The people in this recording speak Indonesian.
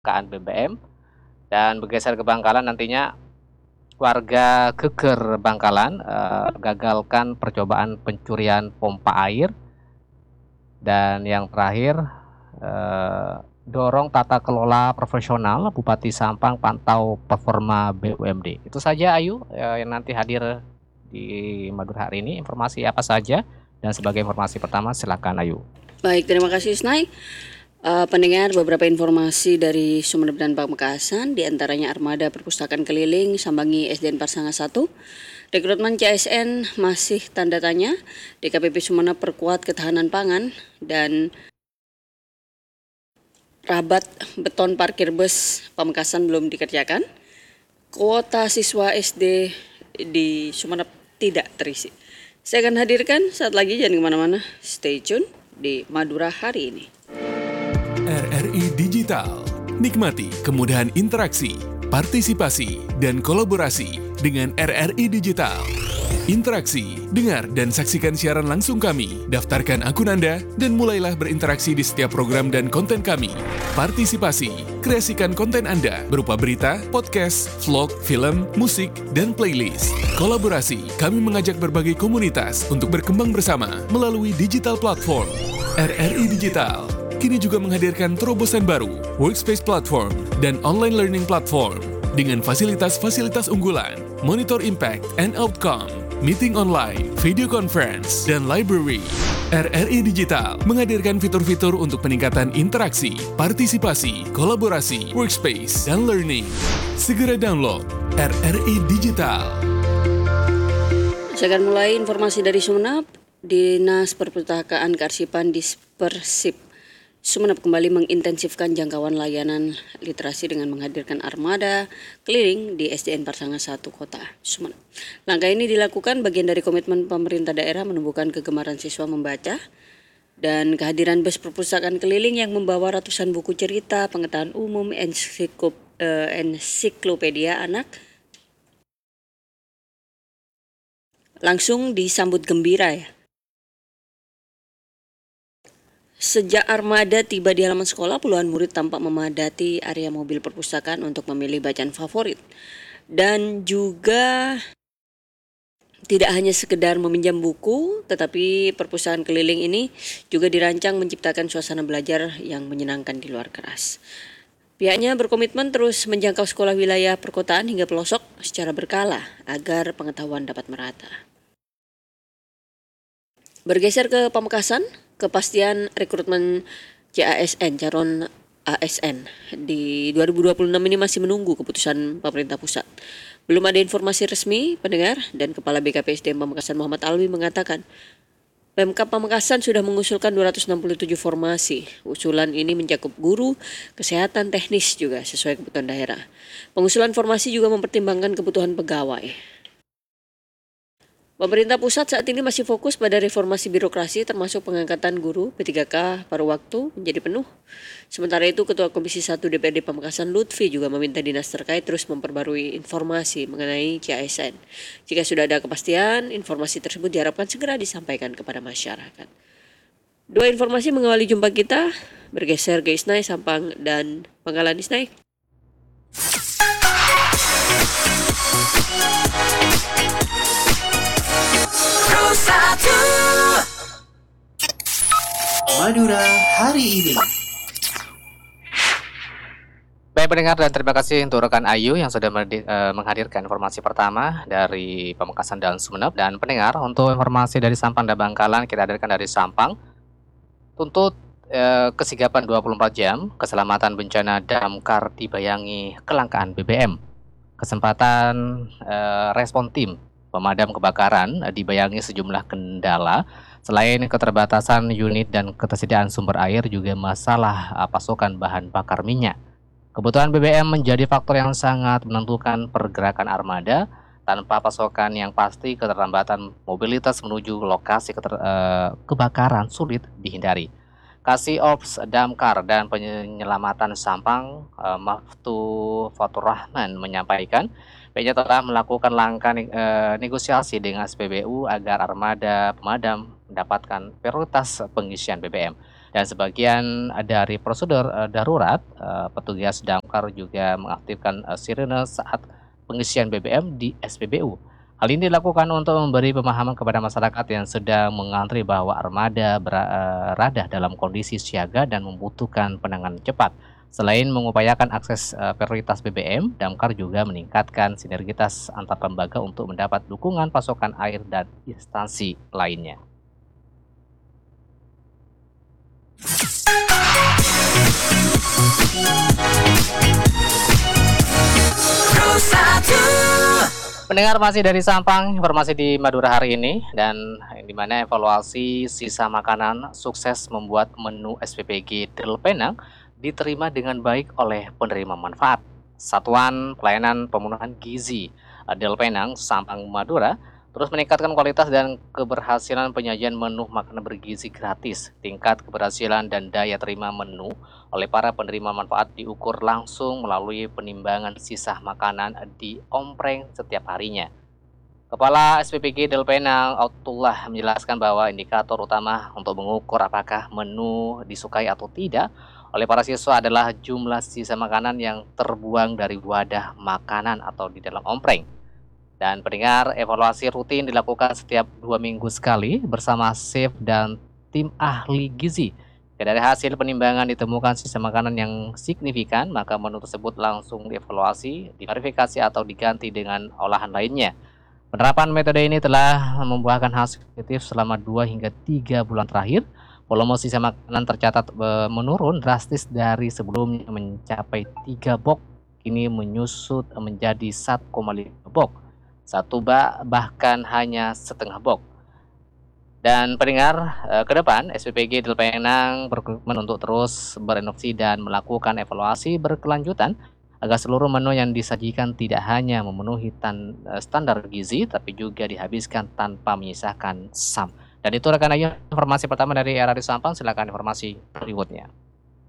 kelangkaan BBM. Dan bergeser ke Bangkalan, nantinya warga Geger Bangkalan gagalkan percobaan pencurian pompa air. Dan yang terakhir, dorong tata kelola profesional, Bupati Sampang pantau performa BUMD. Itu saja Ayu yang nanti hadir di Madura hari ini. Informasi apa saja? Dan sebagai informasi pertama silakan Ayu. Baik, terima kasih Snai. Pendengar, beberapa informasi dari Sumeneb dan Pamekasan, diantaranya armada perpustakaan keliling sambangi SDN Parsanga 1, rekrutmen CSN masih tanda tanya, DKPP Sumeneb perkuat ketahanan pangan, dan rabat beton parkir bus Pamekasan belum dikerjakan, kuota siswa SD di Sumeneb tidak terisi. Saya akan hadirkan saat lagi, jangan kemana-mana, stay tune di Madura hari ini. RRI Digital. Nikmati kemudahan interaksi, partisipasi, dan kolaborasi dengan RRI Digital. Interaksi, dengar dan saksikan siaran langsung kami, daftarkan akun Anda, dan mulailah berinteraksi di setiap program dan konten kami. Partisipasi, kreasikan konten Anda berupa berita, podcast, vlog, film, musik, dan playlist. Kolaborasi, kami mengajak berbagai komunitas untuk berkembang bersama melalui digital platform. RRI Digital kini juga menghadirkan terobosan baru, workspace platform, dan online learning platform dengan fasilitas-fasilitas unggulan, monitor impact and outcome, meeting online, video conference, dan library. RRI Digital menghadirkan fitur-fitur untuk peningkatan interaksi, partisipasi, kolaborasi, workspace, dan learning. Segera download RRI Digital. Saya akan mulai informasi dari Sumeneb. Dinas Perpustakaan Kearsipan Dispersip Sumeneb kembali mengintensifkan jangkauan layanan literasi dengan menghadirkan armada keliling di SDN Parsanga 1 Kota Sumeneb. Langkah ini dilakukan bagian dari komitmen pemerintah daerah menumbuhkan kegemaran siswa membaca dan kehadiran bus perpustakaan keliling yang membawa ratusan buku cerita, pengetahuan umum, ensiklopedia anak langsung disambut gembira ya. Sejak armada tiba di halaman sekolah, puluhan murid tampak memadati area mobil perpustakaan untuk memilih bacaan favorit. Dan juga tidak hanya sekedar meminjam buku, tetapi perpustakaan keliling ini juga dirancang menciptakan suasana belajar yang menyenangkan di luar kelas. Pihaknya berkomitmen terus menjangkau sekolah wilayah perkotaan hingga pelosok secara berkala agar pengetahuan dapat merata. Bergeser ke Pamekasan, kepastian rekrutmen CASN, calon ASN di 2026 ini masih menunggu keputusan pemerintah pusat. Belum ada informasi resmi, pendengar, dan Kepala BKPSDM Pamekasan Muhammad Alwi mengatakan Pemkab Pamekasan sudah mengusulkan 267 formasi. Usulan ini mencakup guru, kesehatan, teknis juga sesuai kebutuhan daerah. Pengusulan formasi juga mempertimbangkan kebutuhan pegawai. Pemerintah pusat saat ini masih fokus pada reformasi birokrasi termasuk pengangkatan guru P3K paruh waktu menjadi penuh. Sementara itu Ketua Komisi 1 DPRD Pamekasan Lutfi juga meminta dinas terkait terus memperbarui informasi mengenai CASN. Jika sudah ada kepastian, informasi tersebut diharapkan segera disampaikan kepada masyarakat. Dua informasi mengawali jumpa kita, bergeser ke Isnai, Sampang, dan Bangkalan. Isnai. Madura hari ini. Baik pendengar, dan terima kasih untuk rekan Ayu yang sudah menghadirkan informasi pertama dari Pamekasan dan Sumeneb. Dan pendengar, untuk informasi dari Sampang dan Bangkalan kita hadirkan dari Sampang. Tuntut kesigapan 24 jam, keselamatan bencana damkar dibayangi kelangkaan BBM. Kesempatan respon tim pemadam kebakaran dibayangi sejumlah kendala. Selain keterbatasan unit dan ketersediaan sumber air, juga masalah pasokan bahan bakar minyak. Kebutuhan BBM menjadi faktor yang sangat menentukan pergerakan armada. Tanpa pasokan yang pasti, keterlambatan mobilitas menuju lokasi kebakaran sulit dihindari. Kasih Ops Damkar dan Penyelamatan Sampang, Maftu Fatur Rahman menyampaikan pihaknya telah melakukan langkah negosiasi dengan SPBU agar armada pemadam mendapatkan prioritas pengisian BBM. Dan sebagian dari prosedur darurat, petugas damkar juga mengaktifkan sirene saat pengisian BBM di SPBU. Hal ini dilakukan untuk memberi pemahaman kepada masyarakat yang sedang mengantri bahwa armada berada dalam kondisi siaga dan membutuhkan penanganan cepat. Selain mengupayakan akses prioritas BBM, damkar juga meningkatkan sinergitas antar lembaga untuk mendapat dukungan pasokan air dan instansi lainnya. Pendengar, masih dari Sampang, informasi di Madura hari ini, dan di mana evaluasi sisa makanan sukses membuat menu SPPG Del Penang diterima dengan baik oleh penerima manfaat. Satuan Pelayanan Pemenuhan Gizi Del Penang, Sampang, Madura terus meningkatkan kualitas dan keberhasilan penyajian menu makanan bergizi gratis. Tingkat keberhasilan dan daya terima menu oleh para penerima manfaat diukur langsung melalui penimbangan sisa makanan di ompreng setiap harinya. Kepala SPPG Del Penang, Autullah, menjelaskan bahwa indikator utama untuk mengukur apakah menu disukai atau tidak oleh para siswa adalah jumlah sisa makanan yang terbuang dari wadah makanan atau di dalam ompreng. Dan pendengar, evaluasi rutin dilakukan setiap 2 minggu sekali bersama chef dan tim ahli gizi. Dari hasil penimbangan ditemukan sisa makanan yang signifikan, maka menu tersebut langsung dievaluasi, diverifikasi atau diganti dengan olahan lainnya. Penerapan metode ini telah membuahkan hasil positif selama 2 hingga 3 bulan terakhir. Volume sisa makanan tercatat menurun drastis dari sebelumnya mencapai 3 box, kini menyusut menjadi 1,5 box. 1 bak bahkan hanya setengah box. Dan pendengar, ke depan SPPG Del Penang berkomitmen untuk terus berinovasi dan melakukan evaluasi berkelanjutan agar seluruh menu yang disajikan tidak hanya memenuhi standar gizi tapi juga dihabiskan tanpa menyisakan sampah. Dan itu rekan Ayu, informasi pertama dari RRI Sampang. Silakan informasi berikutnya.